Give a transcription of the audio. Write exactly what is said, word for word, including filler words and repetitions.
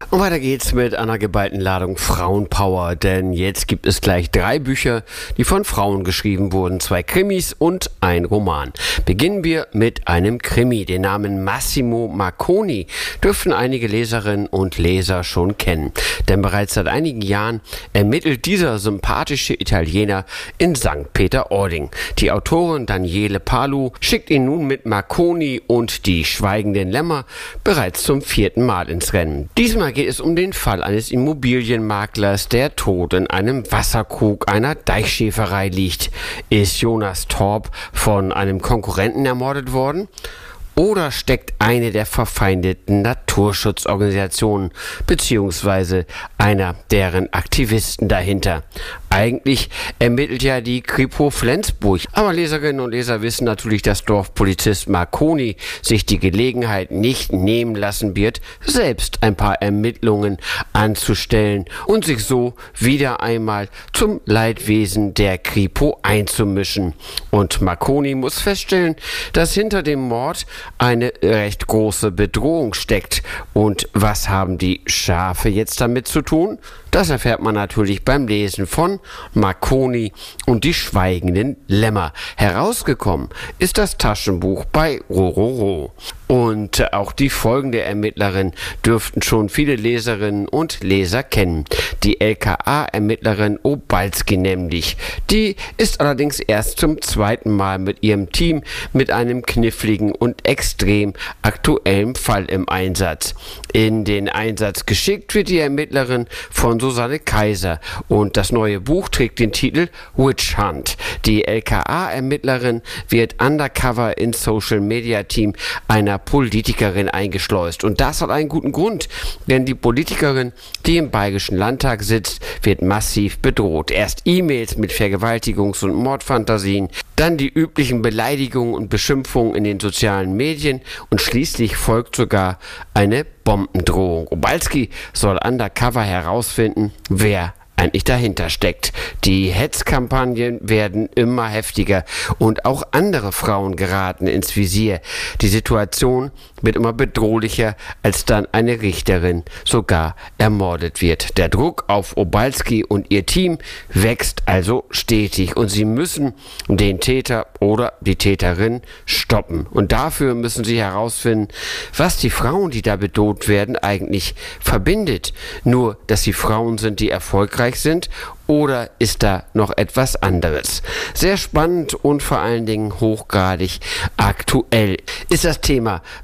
Und weiter geht's mit einer geballten Ladung Frauenpower, denn jetzt gibt es gleich drei Bücher, die von Frauen geschrieben wurden, zwei Krimis und ein Roman. Beginnen wir mit einem Krimi. Den Namen Massimo Marconi dürften einige Leserinnen und Leser schon kennen, denn bereits seit einigen Jahren ermittelt dieser sympathische Italiener in Sankt Peter-Ording. Die Autorin Daniele Palu schickt ihn nun mit Marconi und die schweigenden Lämmer bereits zum vierten Mal ins Rennen. Diesmal geht es um den Fall eines Immobilienmaklers, der tot in einem Wasserkrug einer Deichschäferei liegt. Ist Jonas Torp von einem Konkurrenten ermordet worden? Oder steckt eine der verfeindeten Naturschutzorganisationen bzw. einer deren Aktivisten dahinter? Eigentlich ermittelt ja die Kripo Flensburg. Aber Leserinnen und Leser wissen natürlich, dass Dorfpolizist Marconi sich die Gelegenheit nicht nehmen lassen wird, selbst ein paar Ermittlungen anzustellen und sich so wieder einmal zum Leidwesen der Kripo einzumischen. Und Marconi muss feststellen, dass hinter dem Mord eine recht große Bedrohung steckt. Und was haben die Schafe jetzt damit zu tun? Das erfährt man natürlich beim Lesen von Marconi und die schweigenden Lämmer. Herausgekommen ist das Taschenbuch bei Rororo. Und auch die folgende Ermittlerin dürften schon viele Leserinnen und Leser kennen. Die L K A-Ermittlerin Obalski nämlich. Die ist allerdings erst zum zweiten Mal mit ihrem Team mit einem kniffligen und extrem aktuellen Fall im Einsatz. In den Einsatz geschickt wird die Ermittlerin von Susanne Kaiser und das neue Buch trägt den Titel Witch Hunt. Die L K A-Ermittlerin wird undercover ins Social-Media-Team einer Politikerin eingeschleust. Und das hat einen guten Grund, denn die Politikerin, die im Bayerischen Landtag sitzt, wird massiv bedroht. Erst E-Mails mit Vergewaltigungs- und Mordfantasien, dann die üblichen Beleidigungen und Beschimpfungen in den sozialen Medien und schließlich folgt sogar eine Bombendrohung. Obalski soll undercover herausfinden, wer eigentlich dahinter steckt. Die Hetzkampagnen werden immer heftiger und auch andere Frauen geraten ins Visier. Die Situation wird immer bedrohlicher, als dann eine Richterin sogar ermordet wird. Der Druck auf Obalski und ihr Team wächst also stetig und sie müssen den Täter oder die Täterin stoppen. Und dafür müssen sie herausfinden, was die Frauen, die da bedroht werden, eigentlich verbindet. Nur, dass sie Frauen sind, die erfolgreich sind, oder ist da noch etwas anderes? Sehr spannend und vor allen Dingen hochgradig aktuell ist das Thema